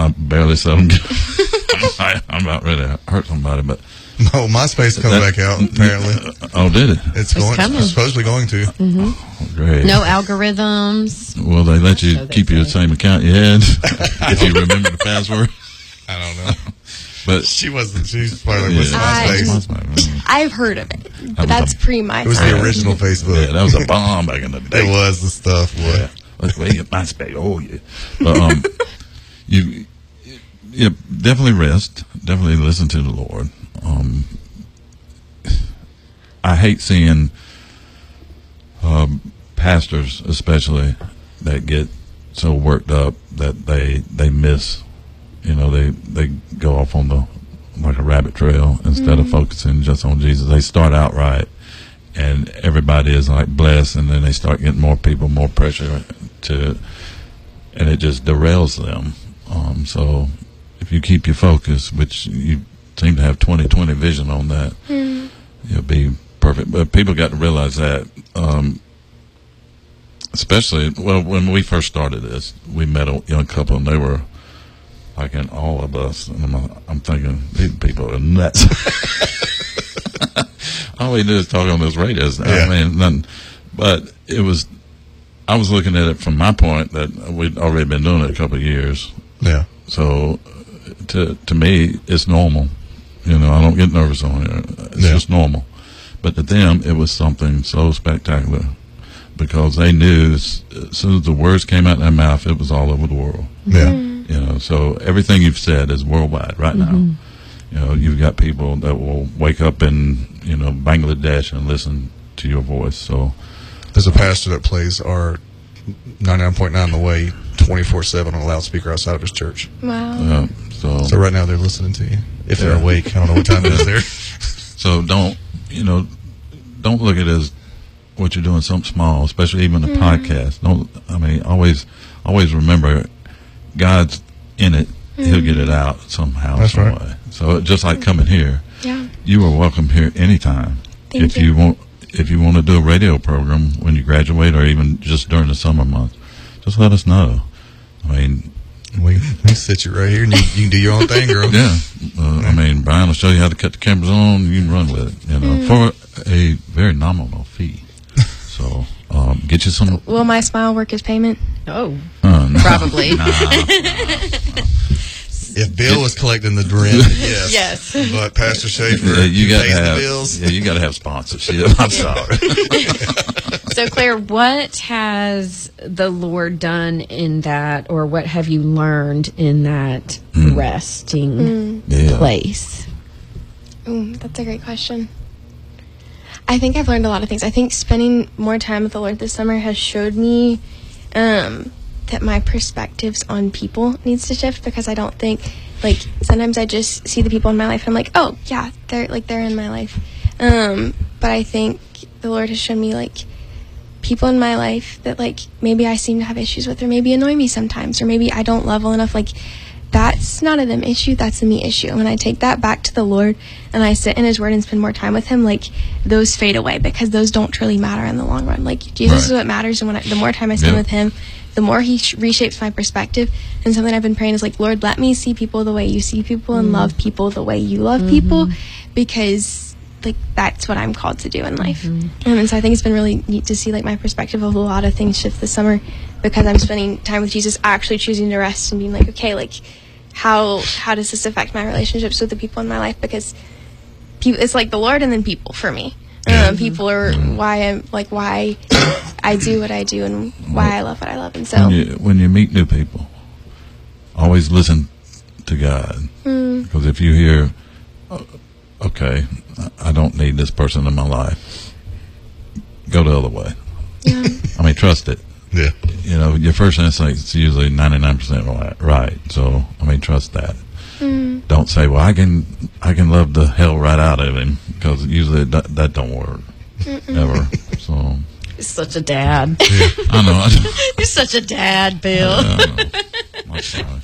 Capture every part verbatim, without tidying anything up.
I barely said them. I, I'm about ready to hurt somebody, but no, MySpace coming back out apparently. Oh, did it? It's, it's going. Coming. It's supposedly going to. Mm-hmm. Oh, great. No algorithms. Well, they let you so keep you the same account you had if you remember the password. I don't know. But she wasn't. She's probably like, yeah. what's MySpace? I've heard of it, but that that's a, pre-MySpace. It was the original Facebook. Yeah, that was a bomb back in the day. It was the stuff. Boy. Yeah. Let's wait at MySpace. Oh yeah. But um, you, you definitely rest. Definitely listen to the Lord. Um, I hate seeing um, pastors, especially, that get so worked up that they they miss. You know, they they go off on the like a rabbit trail instead mm-hmm. of focusing just on Jesus. They start out right, and everybody is like blessed, and then they start getting more people, more pressure to, and it just derails them. Um, so if you keep your focus, which you seem to have twenty twenty vision on that, mm-hmm. you'll be perfect. But people got to realize that, um, especially, well, when we first started this, we met a young couple, and they were like in all of us, and I'm, I'm thinking, these people are nuts. All we do is talk on this radio. Yeah. I mean, nothing. But it was, I was looking at it from my point that we'd already been doing it a couple of years. Yeah. So to to me, it's normal. You know, I don't get nervous on here. It's yeah. just normal. But to them, it was something so spectacular because they knew as, as soon as the words came out of their mouth, it was all over the world. Yeah. Mm-hmm. You know, so everything you've said is worldwide right now. Mm-hmm. You know, you've got people that will wake up in, you know, Bangladesh and listen to your voice. So there's a pastor that plays our ninety-nine point nine The Way twenty-four seven on a loudspeaker outside of his church. Wow. Uh, so, so right now they're listening to you. If they're yeah. awake. I don't know what time it is there. So don't, you know, don't look at it as what you're doing something small, especially even a mm-hmm. podcast. Don't, I mean, always, always remember God's in it. Mm-hmm. He'll get it out somehow, That's some right. way. So just like coming here, yeah. you are welcome here anytime. Thank if you. you want, if you want to do a radio program when you graduate, or even just during the summer months, just let us know. I mean, we we sit you right here, and you, you can do your own thing, girl. Yeah, uh, I mean, Brian will show you how to cut the cameras on. You can run with it, you know, mm. for a very nominal fee. So um, get you some. Will my smile work as payment? Oh, uh, no, probably. Nah, nah, nah. If Bill was collecting the rent, yes. Yes. But Pastor Schaefer, yeah, you got to pays have the bills. Yeah, you got to have sponsorship. I'm sorry. So, Claire, what has the Lord done in that, or what have you learned in that mm. resting mm. yeah. place? Ooh, that's a great question. I think I've learned a lot of things. I think spending more time with the Lord this summer has showed me um, that my perspectives on people needs to shift, because I don't think, like, sometimes I just see the people in my life and I'm like, oh yeah, they're like they're in my life. Um, but I think the Lord has shown me, like, people in my life that, like, maybe I seem to have issues with, or maybe annoy me sometimes, or maybe I don't love well enough. Like, that's not a them issue, that's a me issue. And when I take that back to the Lord and I sit in his word and spend more time with him, like, those fade away, because those don't truly matter in the long run. Like, Jesus right. is what matters, and when I, the more time I spend yep. with him, the more he sh- reshapes my perspective. And something I've been praying is, like, Lord, let me see people the way you see people, and mm. love people the way you love mm-hmm. people, because, like, that's what I'm called to do in life. Mm-hmm. Um, and so I think it's been really neat to see, like, my perspective of a lot of things shift this summer, because I'm spending time with Jesus, actually choosing to rest and being like, okay, like, how how does this affect my relationships with the people in my life? Because pe- it's like the Lord and then people for me. Um, people are why I'm like why I do what I do and why I love what I love. And so when you, when you meet new people, always listen to God, mm. because if you hear, oh, okay, I don't need this person in my life, go the other way. Yeah. I mean, trust it. Yeah. You know, your first instinct is usually ninety-nine percent right. So, I mean, trust that. Mm. Don't say, well, I can I can love the hell right out of him, because usually that, that don't work. Mm-mm. Ever. So. You're such a dad. Yeah, I know. I know. You're such a dad, Bill. I, I know. I'm sorry.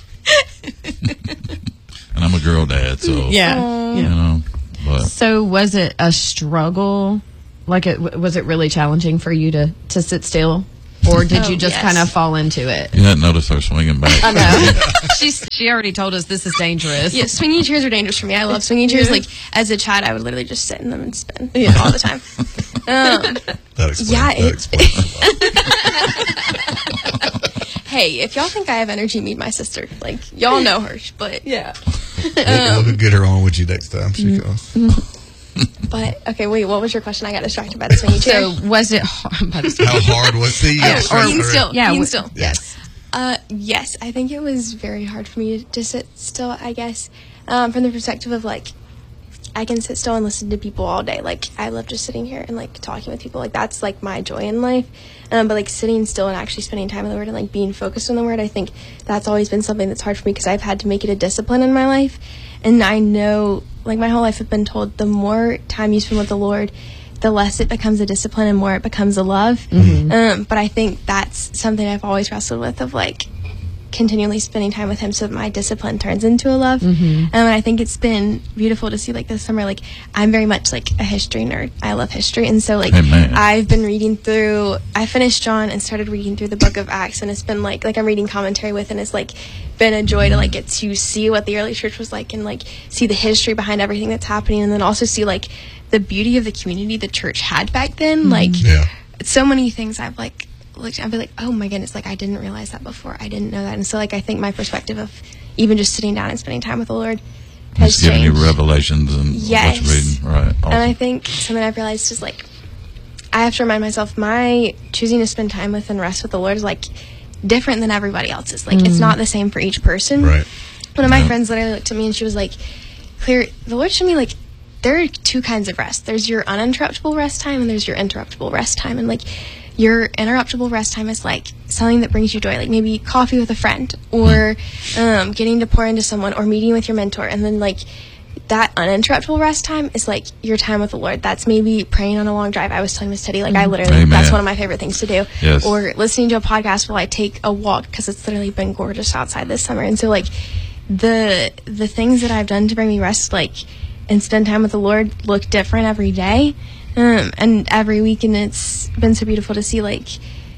And I'm a girl dad, so. Yeah. You know. But. So, was it a struggle? Like, it was it really challenging for you to, to sit still? or did Oh, you just yes. kind of fall into it? You hadn't noticed her swinging back. I know. She's, she already told us this is dangerous. Yeah, swinging chairs are dangerous for me. I love swinging chairs. Yeah. Like, as a child, I would literally just sit in them and spin Yeah. all the time. Um, That explains. Yeah, that it- explains a lot. hey, if y'all think I have energy, meet my sister. Like, y'all know her, but Yeah. We'll, we'll get her on with you next time she goes. but okay. Wait, what was your question? I got distracted by the swinging chair. So was it hard? By the How hard was it? Oh, Yeah, or being still. Yeah, being w- still. Yes. Uh, yes, I think it was very hard for me to sit still, I guess, um, from the perspective of, like, I can sit still and listen to people all day. Like, I love just sitting here and, like, talking with people. Like, that's, like, my joy in life. Um, but, like, sitting still and actually spending time with the Word and, like, being focused on the Word, I think that's always been something that's hard for me because I've had to make it a discipline in my life. And I know, like, my whole life I've been told the more time you spend with the Lord, the less it becomes a discipline and more it becomes a love. Mm-hmm. Um, but I think that's something I've always wrestled with of, like, continually spending time with him so that my discipline turns into a love. Mm-hmm. Um, and I think it's been beautiful to see, like, this summer, like, I'm very much, like, a history nerd. I love history. And so, like, Amen. I've been reading through, I finished John and started reading through the book of Acts, and it's been, like, like I'm reading commentary with, and it's, like, been a joy to, like, get to see what the early church was like and, like, see the history behind everything that's happening, and then also see, like, the beauty of the community the church had back then. Like, Yeah. so many things I've, like, looked, I'd be like, oh my goodness, like, I didn't realize that before. I didn't know that. And so, like, I think my perspective of even just sitting down and spending time with the Lord has It's giving you changed. revelations and Yes. what you're reading. Right. Awesome. And I think something I've realized is, like, I have to remind myself my choosing to spend time with and rest with the Lord is, like, different than everybody else's. Like, it's not the same for each person. Right. One of my Yeah. friends literally looked at me and she was like, Claire, the Lord showed me, like, there are two kinds of rest. There's your uninterruptible rest time and there's your interruptible rest time. And, like, your interruptible rest time is, like, something that brings you joy, like maybe coffee with a friend or um, getting to pour into someone or meeting with your mentor. And then, like, that uninterruptible rest time is, like, your time with the Lord. That's maybe praying on a long drive. I was telling Miss Teddy, like, I literally, Amen. that's one of my favorite things to do. Yes. Or listening to a podcast while I take a walk because it's literally been gorgeous outside this summer. And so, like, the the things that I've done to bring me rest, like, and spend time with the Lord look different every day. Um, and every week, and it's been so beautiful to see, like,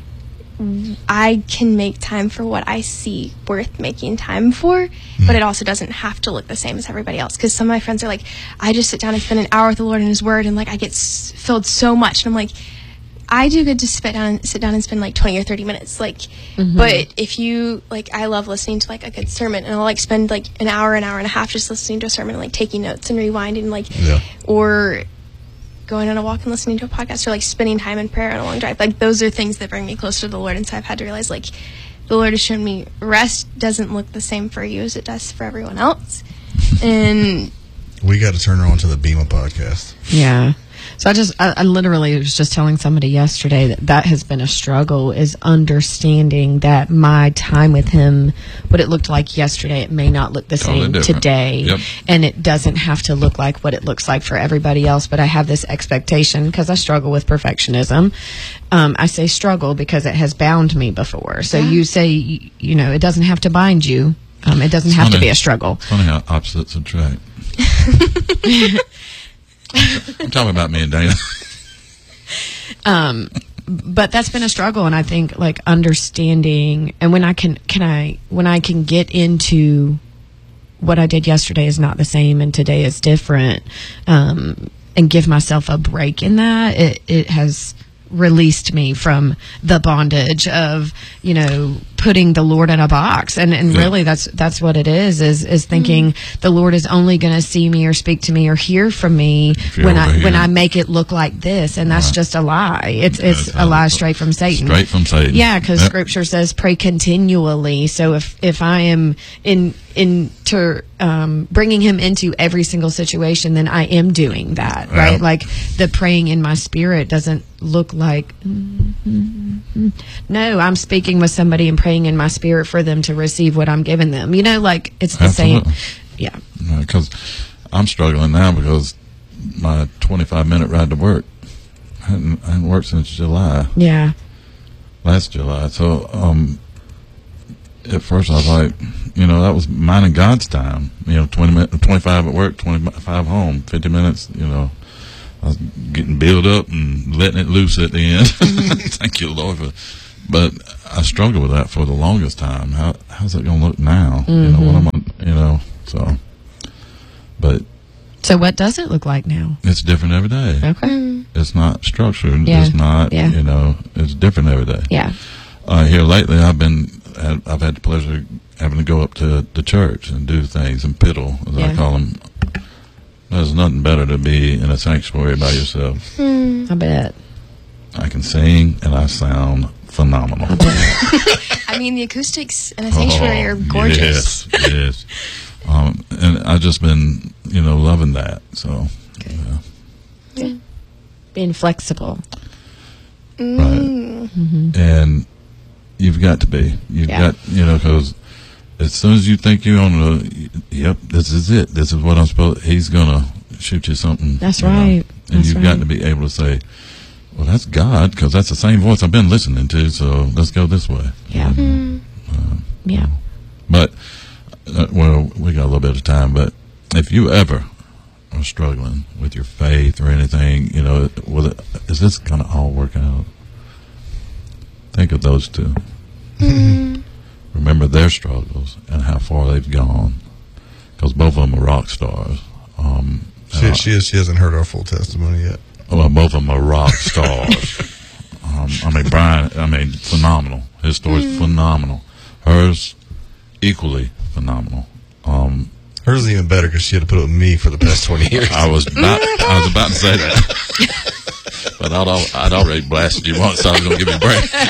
I can make time for what I see worth making time for, but it also doesn't have to look the same as everybody else. Because some of my friends are like, I just sit down and spend an hour with the Lord and His Word, and, like, I get s- filled so much. And I'm like, I do good to sit down and sit down and spend, like, twenty or thirty minutes. Like, but if you, like, I love listening to, like, a good sermon, and I'll, like, spend, like, an hour, an hour and a half just listening to a sermon, and, like, taking notes and rewinding, like, Yeah. or going on a walk and listening to a podcast, or, like, spending time in prayer on a long drive. Like, those are things that bring me closer to the Lord. And so I've had to realize, like, the Lord has shown me rest doesn't look the same for you as it does for everyone else. And We got to turn her on to the Bema podcast. Yeah. So I just, I, I literally was just telling somebody yesterday that that has been a struggle, is understanding that my time with him, what it looked like yesterday, it may not look the Totally same different. today. Yep. And it doesn't have to look like what it looks like for everybody else. But I have this expectation because I struggle with perfectionism. Um, I say struggle because it has bound me before. So you say, you, you know, it doesn't have to bind you. Um, it doesn't have to funny. be a struggle. It's funny how opposites attract. I'm talking about me and Dana. um but that's been a struggle, and I think, like, understanding, and when I can can I when I can get into what I did yesterday is not the same and today is different, um and give myself a break in that, it it has released me from the bondage of, you know, putting the Lord in a box. And and Yeah. really that's that's what it is, is is thinking the Lord is only going to see me or speak to me or hear from me you're when I over when here. I make it look like this, and that's Right. just a lie. It's it's That's a how lie it's- straight from Satan. Straight from Satan. Yeah, because Yep. Scripture says pray continually. So if if I am in into um, bringing Him into every single situation, then I am doing that, Yeah. right? Like, the praying in my spirit doesn't look like, mm, mm, mm. no, I'm speaking with somebody and praying in my spirit for them to receive what I'm giving them. You know, like, it's the Absolutely. same. Yeah. Because I'm struggling now because my twenty-five minute ride to work hadn't, hadn't worked since July, Yeah. last July. So um, at first I was like, you know, that was mine and God's time. You know, twenty minutes, twenty-five at work, twenty-five home, fifty minutes. You know, I was getting built up and letting it loose at the end. Thank you, Lord. For, But I struggled with that for the longest time. How how's it going to look now? Mm-hmm. You know what I'm, you know. So, but so what does it look like now? it's different every day. Okay. It's not structured. Yeah. It's not. Yeah. You know. It's different every day. Yeah. Uh, here lately, I've been. I've had the pleasure of having to go up to the church and do things and piddle, as Yeah. I call them. There's nothing better to be in a sanctuary by yourself. I bet. I can sing and I sound phenomenal. I bet. I mean, the acoustics in a sanctuary are gorgeous. Yes, yes. Um, and I've just been, you know, loving that. So, yeah. Being flexible. Right. And you've got to be. You've Yeah. got, you know, because as soon as you think you're on the, yep, this is it. This is what I'm supposed. He's gonna shoot you something. That's you know. right. And That's you've right. got to be able to say, well, that's God, because that's the same voice I've been listening to. So let's go this way. Yeah. Yeah. But, uh, well, we got a little bit of time, but if you ever are struggling with your faith or anything, you know, will it, is this going to all work out? Think of those two. Remember their struggles and how far they've gone, because both of them are rock stars. Um, She, and I- she, is, she hasn't heard our full testimony yet. well, both of them are rock stars. um, I mean, Brian, I mean, phenomenal. His story's phenomenal. Hers, equally phenomenal. Um, Hers is even better because she had to put up with me for the past twenty years. I was about, I was about to say that, but I'd, al- I'd already blasted you once, so I was going to give you a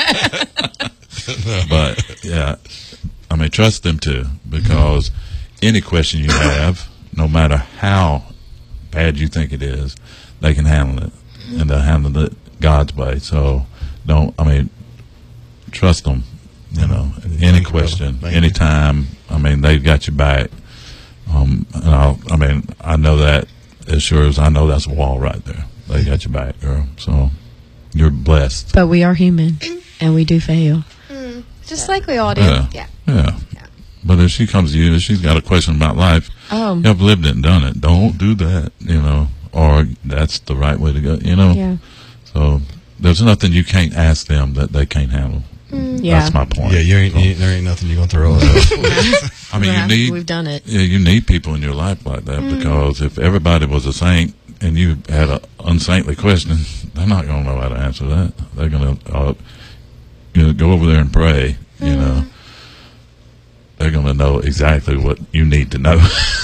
break. But yeah, I mean, trust them too, because any question you have, no matter how bad you think it is, they can handle it, and they'll handle it God's way. So don't, I mean, trust them. You know, any you, question, brother. Thank you. anytime. I mean, they've got your back. Um, and I'll, I mean, I know that as sure as I know that's a wall right there. They got your back, girl. So you're blessed. But we are human, and we do fail. Just like we all do. Yeah. Yeah. Yeah. But if she comes to you and she's got a question about life, Oh. you've lived it and done it. Don't do that, you know, or that's the right way to go, you know. Yeah. So there's nothing you can't ask them that they can't handle. Yeah. That's my point. Yeah, you ain't, So, you, there ain't nothing you're going to throw at us. I mean, Yeah, you need We've done it. yeah, you need people in your life like that, because if everybody was a saint and you had an unsaintly question, they're not going to know how to answer that. They're going to, uh, you know, go over there and pray. You know, they're going to know exactly what you need to know.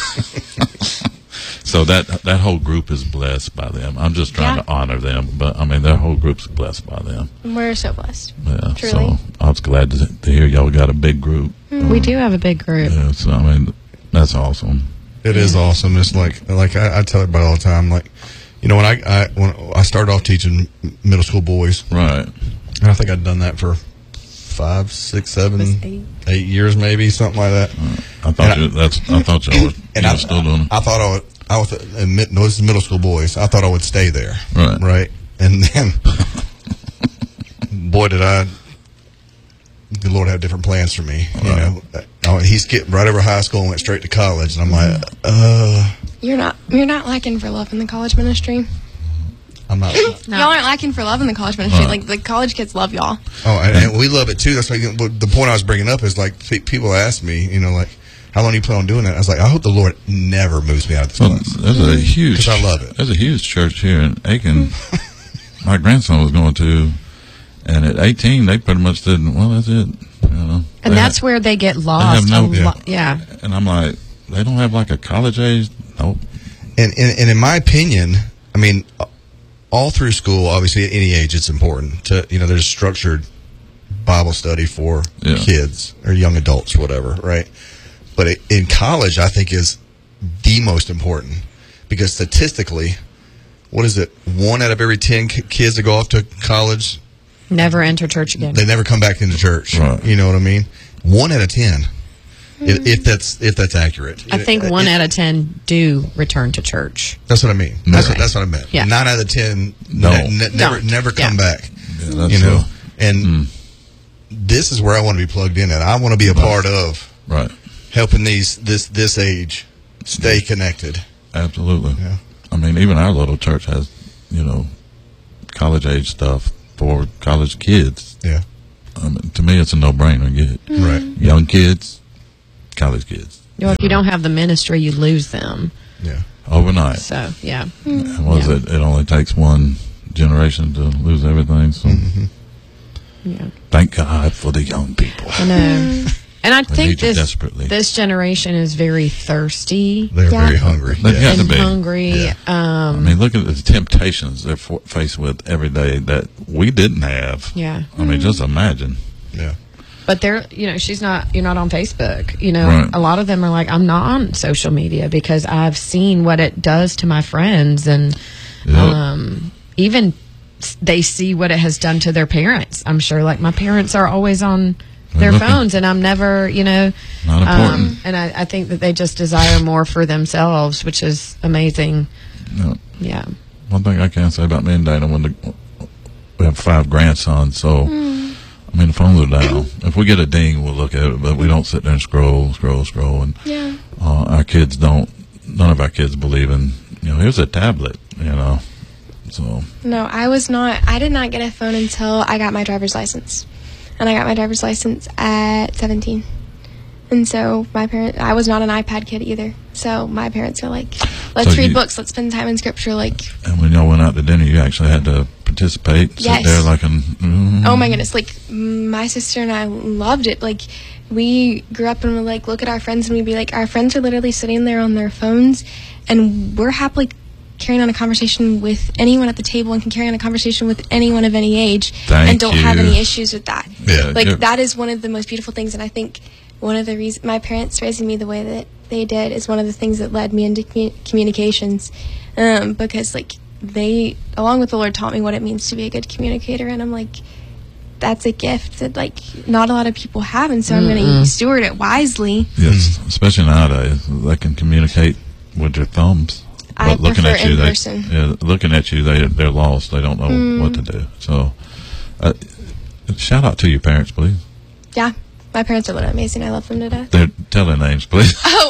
So that that whole group is blessed by them. I'm just trying Yeah. to honor them, but I mean, their whole group's blessed by them. We're so blessed. Yeah, Truly. so I was glad to, to hear y'all got a big group. We do have a big group. Yeah, so I mean, that's awesome. It is awesome. It's like like I, I tell everybody all the time. Like, you know, when I, I when I started off teaching middle school boys, Right. and I think I'd done that for five, six, seven, Was eight. eight years, maybe something like that. I thought And you, that's. I thought y'all were, And you I, were still doing it. I thought I would. I was admit, no, this is middle school boys. I thought I would stay there, Right. right? And then, boy, did I. The Lord had different plans for me. You know, uh, he skipped right over high school and went straight to college, and I'm like, uh, You're not you're not lacking for love in the college ministry. I'm not. No. Y'all aren't lacking for love in the college ministry. Right. Like the college kids love y'all. Oh, and, and we love it too. That's why you- but the point I was bringing up is like pe- people ask me, you know, like, how long do you plan on doing that? I was like, I hope the Lord never moves me out of this Well, class. there's a huge. 'Cause I love it. There's a huge church here in Aiken. My grandson was going to, and at eighteen, they pretty much said, "Well, that's it." You know, And They that's ha- where they get lost. no- a yeah. lo- yeah. And I'm like, they don't have like a college age. Nope. And, and and in my opinion, I mean, all through school, obviously at any age, it's important to, you know, there's structured Bible study for Yeah. kids or young adults or whatever, right? But it, in college, I think is the most important because statistically, what is it? One out of every ten k- kids that go off to college, Never enter church again. they never come back into church. Right. You know what I mean? One out of ten, if, if that's if that's accurate. I think It- one it- out of ten do return to church. That's what I mean. That's what Right. that's what I meant. Yeah. Nine out of ten No. ne- ne- never Don't. never come Yeah. back. Yeah, that's You know, so- and Mm. this is where I want to be plugged in at. I want to be a part of Right. helping these this this age stay connected. Absolutely. Yeah. I mean, even our little church has, you know, college age stuff for college kids. Yeah. I mean, to me, it's a no-brainer. Get Right. young kids, college kids, You know, if you don't have the ministry, you lose them. Yeah. overnight. So, yeah. And what is Yeah. it? It only takes one generation to lose everything. So Yeah. thank God for the young people. I know. And I We think need you this desperately. this generation is very thirsty They're Yeah. very hungry. They've Yeah. got to and be. hungry. Yeah. I Um, mean, look at the temptations they're for- faced with every day that we didn't have. yeah. I mean, just imagine. Yeah. But they're, you know, she's not, you're not on Facebook. You know, Right. a lot of them are like, I'm not on social media because I've seen what it does to my friends. And Yep. um, even s- they see what it has done to their parents. I'm sure, like, my parents are always on their looking. phones and I'm never, you know. Not important. Um, and I, I think that they just desire more for themselves, which is amazing. No. Yeah. One thing I can say about me and Dana, when the, we have five grandsons, so I mean the phones are down. If we get a ding, we'll look at it, but we don't sit there and scroll, scroll, scroll. And Yeah. uh, our kids don't. None of our kids believe in. You know, here's a tablet. You know, so No, I was not. I did not get a phone until I got my driver's license, and I got my driver's license at seventeen. And so my parents, I was not an iPad kid either. So my parents are like, "Let's So read you- books. Let's spend time in scripture." Like, and when y'all went out to dinner, you actually had to participate. Sit Yes. there like an. Mm, oh my goodness! Like my sister and I loved it. Like we grew up and we're like, look at our friends, and we'd be like, our friends are literally sitting there on their phones, and we're happily carrying on a conversation with anyone at the table and can carry on a conversation with anyone of any age Thank and don't have you. any issues with that. Yeah. Like Yeah. that is one of the most beautiful things, and I think one of the reasons my parents raising me the way that they did is one of the things that led me into commu- communications, um, because like they, along with the Lord, taught me what it means to be a good communicator, and I'm like, that's a gift that like not a lot of people have, and so I'm going to steward it wisely. Yes, especially nowadays, they can communicate with their thumbs. I But looking prefer at you, in they, person. yeah, looking at you, they they're lost. They don't know what to do. So, uh, shout out to your parents, please. Yeah, my parents are literally amazing. I love them to death. They're tell their names, please. Oh,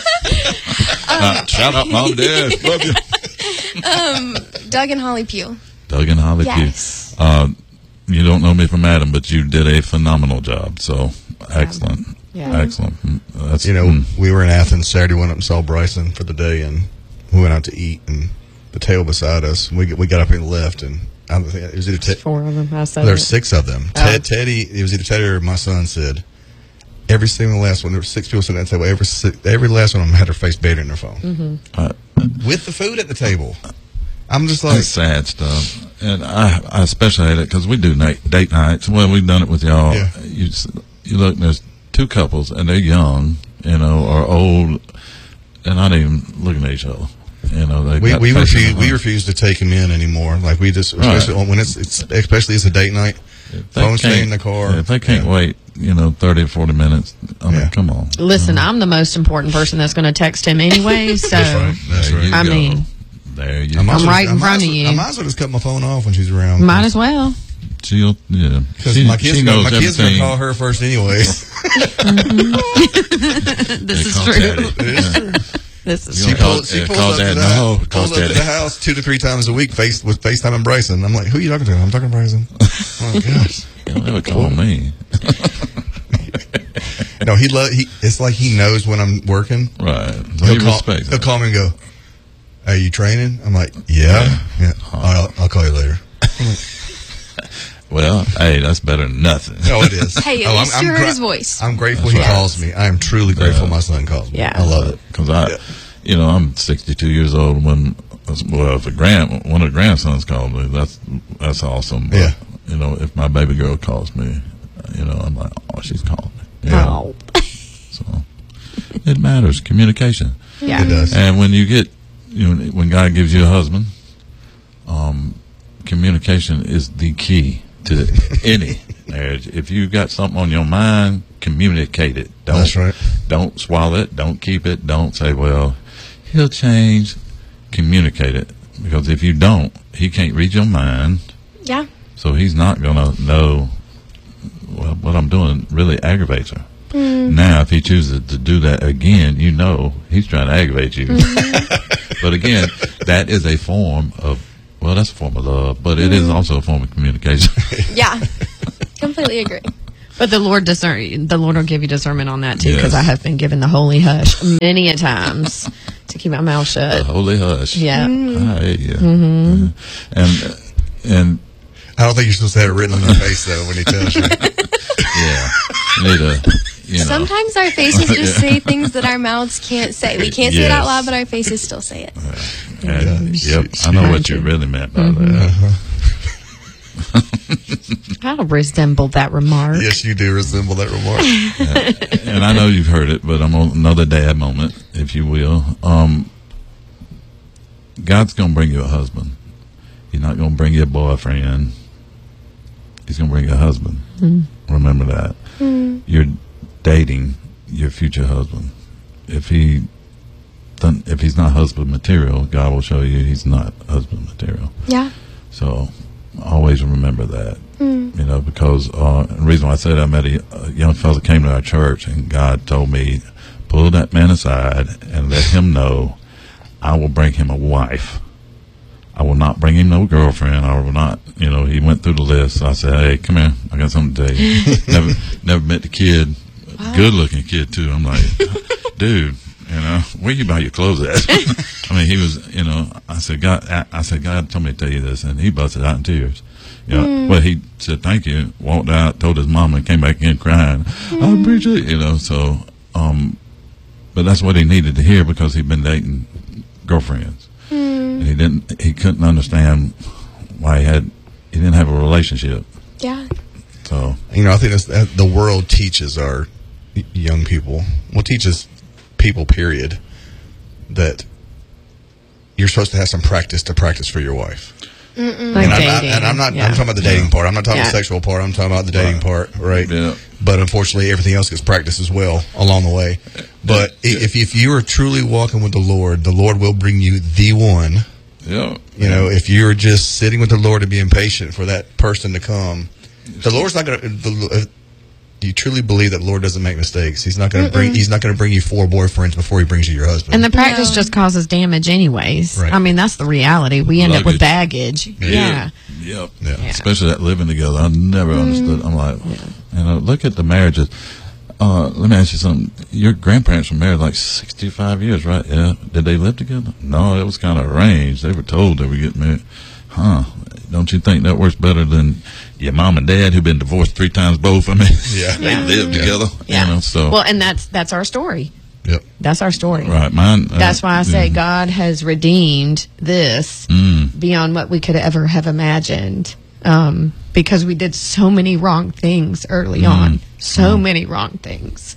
Uh, shout out, mom, dad, love you. um, Doug and Holly Pugh. Doug and Holly Yes. Pugh. Uh, you don't know me from Adam, but you did a phenomenal job. So excellent, Yeah. excellent. Mm, That's You know, mm, we were in Athens Saturday, went up and saw Bryson for the day, and we went out to eat, and the table beside us, we we got up and left, and I don't think it was either Ted, Four of them. I said there were it. six of them. Oh. Ted, Teddy, it was either Teddy or my son said, every single last one, there were six people sitting at the table, every, si- every last one of them had their face buried in their phone. uh, With the food at the table. I'm just like, That's sad stuff, and I, I especially hate it because we do night, date nights. Well, we've done it with y'all. Yeah. You s- you look, there's two couples, and they're young, you know, or old, and not even looking at each other. You know, they we got we faces refuse on we them. refuse to take him in anymore. Like we just, Right. especially when it's, it's especially it's a date night. If they Phone stay can't- in the car. If they can't Yeah. wait, you know, thirty or forty minutes. I mean, Yeah. come on. Listen, I'm the most important person that's going to text him anyway. So, That's right. That's There right. you I go. mean, there you I go. might as I'm well- right in I might front as of well- you. I might as well just cut my phone off when she's around. might as well. She'll, yeah. Because She, my kids, she gonna, knows my kids gonna everything. call her first anyway. This They is call true. Teddy. It is true. This is She You true. call- pulls, she yeah, pulls call up, Dad. to the, No, house, call pulls up to Daddy. the house two to three times a week face, with FaceTime and Bryson. I'm like, who are you talking to? I'm talking to Bryson. Oh, gosh. Don't ever call me. No, he, lo- he It's like he knows when I'm working. Right. He'll He call, respects he'll it. call me and go, are you training? I'm like, yeah. yeah. All right, I'll, I'll call you later. Well, hey, that's better than nothing. Oh, it is. Hey, at oh, least you heard his voice. I'm grateful That's he right. calls me. I am truly grateful my son calls me. Yeah. I love it. Because I, Yeah. you know, I'm sixty-two years old. When well, if a grand one of the grandsons called me, that's that's awesome. But, Yeah. You know, if my baby girl calls me, you know, I'm like, oh, she's calling me. Yeah. Oh. So it matters. Communication. Yeah. It does. And when you get, you know, when God gives you a husband, um, communication is the key to any marriage. If you got something on your mind, communicate it. Don't, That's right. Don't swallow it. Don't keep it. Don't say, well, he'll change. Communicate it. Because if you don't, he can't read your mind. Yeah. So he's not going to know, well, what I'm doing really aggravates her. Now, if he chooses to do that again, you know he's trying to aggravate you. But again, that is a form of, well, that's a form of love, but it is also a form of communication. Yeah. Completely agree. But the Lord discern, the Lord will give you discernment on that too, because Yes. I have been given the holy hush many a times to keep my mouth shut. Holy hush. Yeah. I hear you. Mm-hmm. And and I don't think you're supposed to have it written on your face though when he tells you. yeah, you need a you know. Sometimes our faces just say things that our mouths can't say. We can't say it out Yes. loud, but our faces still say it. And, Yeah. yep, I know what you really meant by Mm-hmm. that. I'll resemble that remark. Yes, you do resemble that remark. And I know you've heard it, but I'm on another dad moment, if you will. Um, God's going to bring you a husband. He's not going to bring you a boyfriend. He's going to bring you a husband. Mm. Remember that. Mm. You're dating your future husband. If he done, if he's not husband material, God will show you he's not husband material. Yeah. So always remember that. Mm. You know, because uh, the reason why I said I met a, a young fellow that came to our church, and God told me, pull that man aside and let him know I will bring him a wife. I will not bring him no girlfriend. I will not, you know, he went through the list. I said, hey, come here. I got something to tell you. never, never met the kid. Wow. Good looking kid, too. I'm like, dude, you know, where you buy your clothes at? I mean, he was, you know, I said, God, I, I said, God told me to tell you this. And he busted out in tears. You know, Mm. well, he said, thank you, walked out, told his mom, and came back in crying. I appreciate it, you know, so, um, but that's what he needed to hear because he'd been dating girlfriends. Mm. And he didn't, he couldn't understand why he had, he didn't have a relationship. Yeah. So, You know, I think that's, that the world teaches our y- young people, well, teaches people, period, that you're supposed to have some practice to practice for your wife. Like And I'm, not, dating. and I'm not. Yeah. I'm talking about the dating part. I'm not talking about Yeah. the sexual part. I'm talking about the dating Right. part, right? Yeah. But unfortunately, everything else gets practiced as well along the way. But Yeah. if if you are truly walking with the Lord, the Lord will bring you the one. yeah. You know, if you're just sitting with the Lord and being patient for that person to come, the Lord's not going to. Do you truly believe that the Lord doesn't make mistakes? He's not going to bring. He's not going to bring you four boyfriends before he brings you your husband. And the practice No. just causes damage anyways. Right. I mean, that's the reality. We end up with Luggage. baggage. Yeah. Yep. Yeah. Yeah. Especially that living together. I never understood. I'm like, you know, look at the marriages. Uh, let me ask you something. Your grandparents were married like sixty-five years, right? Yeah. Did they live together? No, it was kind of arranged. They were told they were getting married. Huh. Don't you think that works better than your mom and dad who've been divorced three times both? I mean, Yeah. they Yeah. lived Yeah. together. Yeah. You know, so. Well, and that's that's our story. Yep. That's our story. right. Mine. uh, That's why I say yeah. God has redeemed this Mm. beyond what we could ever have imagined. Um, because we did so many wrong things early Mm. on. So Mm. many wrong things.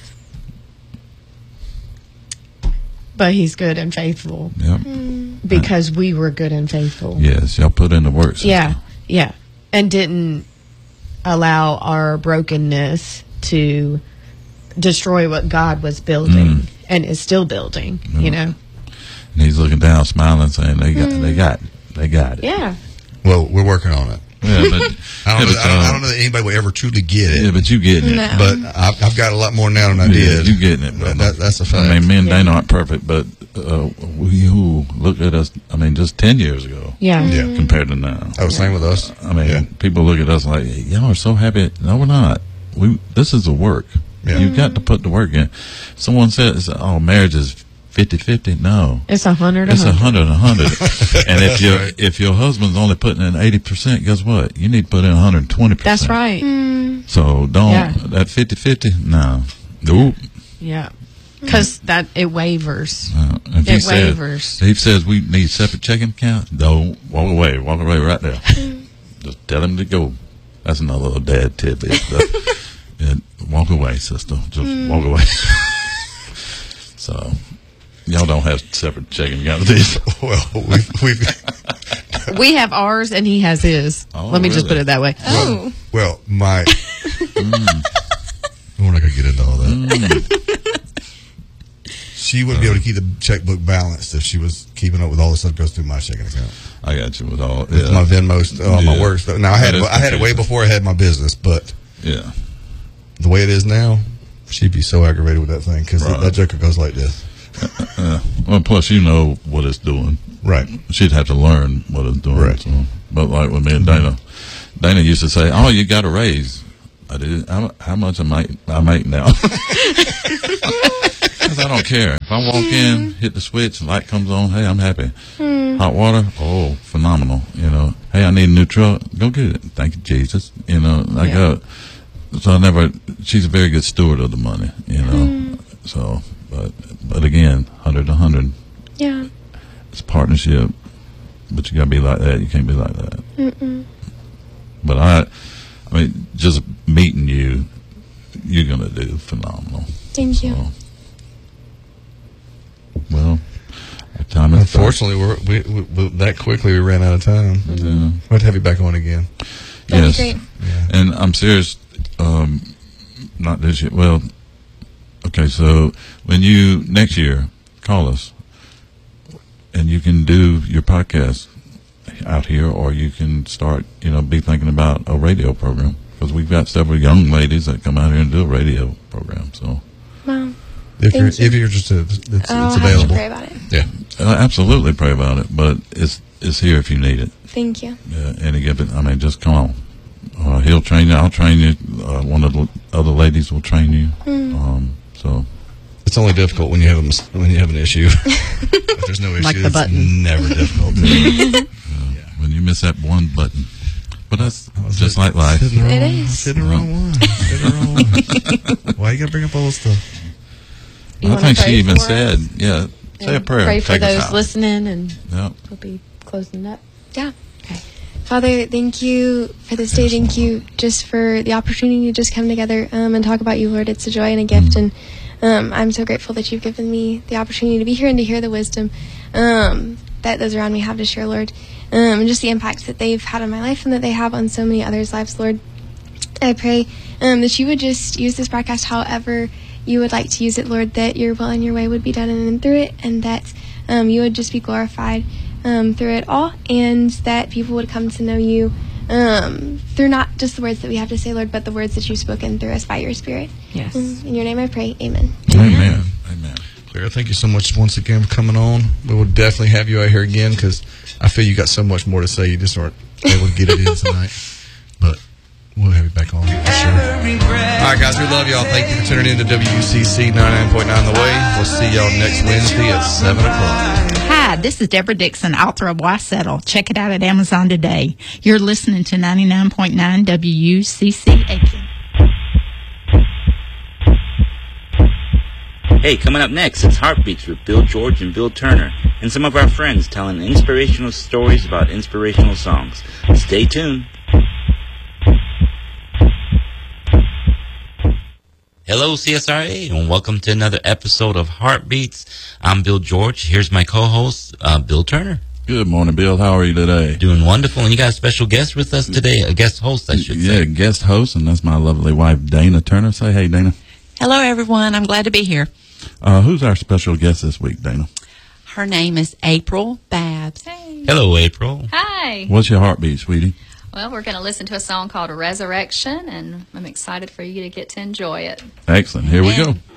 But he's good and faithful Yep. because we were good and faithful. Yes. Y'all put in the work. sister. Yeah, yeah. And didn't allow our brokenness to destroy what God was building Mm. and is still building, you know? And he's looking down, smiling, saying, "They got, they got, it. they got it." Yeah. Well, we're working on it. Yeah, but I don't, yeah, know, but, I, don't, I uh, don't know that anybody will ever truly get it. Yeah, but you getting it. No. But I've, I've got a lot more now than I Yeah, did. you getting it, brother. That, that's a fact. I mean, me and Yeah. Dana aren't perfect, but uh, we who look at us. I mean, just ten years ago Yeah. Yeah. compared to now. I was saying with us. I mean, Yeah. people look at us like, y'all are so happy. No, we're not. We this is a work. Yeah. You've got to put the work in. Someone says, "Oh, marriage is fifty-fifty." No. It's a hundred. It's a hundred, a hundred, and if That's your right. if your husband's only putting in eighty percent, guess what? You need to put in one hundred twenty percent. That's right. Mm. So don't Yeah. that fifty-fifty. No, nope. Yeah. Because that it wavers. Uh, if he It says, wavers. he says we need separate checking accounts, don't walk away. Walk away right there. Just tell him to go. That's another little dad tidbit. But, yeah, walk away, sister. Just walk away. So, y'all don't have separate checking accounts, do you? Well, we've, we've We have ours and he has his. Oh, Let me just really? put it that way. Oh. well, my. We're not gonna get into all that. She wouldn't be able to keep the checkbook balanced if she was keeping up with all the stuff that goes through my checking account. I got you with all. With Yeah, my Venmo, all my Yeah. work stuff. Now I had That is I had it way confusing. before I had my business, but yeah. the way it is now, she'd be so aggravated with that thing because Right. that joker goes like this. Uh, well, plus you know what it's doing. Right. She'd have to learn what it's doing. Right. So. But like with me and Dana, Dana used to say, "Oh, you got a raise." I did. How, how much I make? I make now. Because I don't care. If I walk in, hit the switch, light comes on. Hey, I'm happy. Mm. Hot water, oh, phenomenal. You know. Hey, I need a new truck. Go get it. Thank you, Jesus. You know. I Yeah. got. So I never. She's a very good steward of the money. You know. Mm. So, but but again, hundred to hundred. Yeah. It's a partnership, but you gotta be like that. You can't be like that. Mm-mm. But I, I mean, just meeting you, you're gonna do phenomenal. Thank you. So, well, our time is Unfortunately, we're, we, we, we that quickly we ran out of time. up. Yeah. We'll have you back on again. That'd Yes. be great. Yeah. And I'm serious. Um, not this year. Well, okay. So when you next year call us, and you can do your podcast out here, or you can start, you know, be thinking about a radio program, because we've got several young ladies that come out here and do a radio program. So Wow. If Thank you're you. if you're interested, it's, it's, I'll it's have to available. pray about it. Yeah. uh, absolutely pray about it, but it's it's here if you need it. Thank you. Yeah, any given, I mean, just come on. Uh, he'll train you. I'll train you. Uh, one of the other ladies will train you. Mm. Um, so It's only difficult when you have a, mis- when you have an issue. If there's no issue, Like the it's button. never difficult. when you miss that one button, but that's I was just hit- like life. hitting the It wrong- is. hitting the wrong one. Hitting the wrong one. Why you gotta bring up all this stuff? You I wanna think pray she even for said, us? yeah, say a And prayer. Pray for take us those out. listening, and Yeah. we'll be closing up. Yeah. Okay. Father, thank you for this day. Yes, Thank you just for the opportunity to just come together um, and talk about you, Lord. It's a joy and a gift, and um, I'm so grateful that you've given me the opportunity to be here and to hear the wisdom um, that those around me have to share, Lord, um, and just the impact that they've had on my life and that they have on so many others' lives, Lord. I pray um, that you would just use this broadcast however you would like to use it, Lord, that your will and your way would be done in and through it, and that um, you would just be glorified um, through it all, and that people would come to know you um, through not just the words that we have to say, Lord, but the words that you've spoken through us by your Spirit. Yes. Um, in your name I pray. Amen. Amen. Amen. Clara, thank you so much once again for coming on. We will definitely have you out here again because I feel you got so much more to say. You just aren't able to get it in tonight. But we'll have you back on for sure. All right, guys, we love y'all. Thank you for tuning in to W C C ninety-nine point nine The Way. We'll see y'all next Wednesday at seven o'clock. Hi, this is Deborah Dixon, author of Why Settle. Check it out at Amazon today. You're listening to ninety-nine point nine W U C C Aiken. Hey, coming up next, it's Heartbeats with Bill George and Bill Turner, and some of our friends telling inspirational stories about inspirational songs. Stay tuned. Hello, C S R A, and welcome to another episode of Heartbeats. I'm Bill George. Here's my co-host, uh, Bill Turner. Good morning, Bill. How are you today? Doing wonderful, and you got a special guest with us today, a guest host, I should Yeah, say. guest host, and that's my lovely wife, Dana Turner. Say hey, Dana. Hello, everyone. I'm glad to be here. Uh, who's our special guest this week, Dana? Her name is April Babs. Hello, April. Hi. What's your heartbeat, sweetie? Well, we're going to listen to a song called Resurrection, and I'm excited for you to get to enjoy it. Excellent. Here we Amen. go.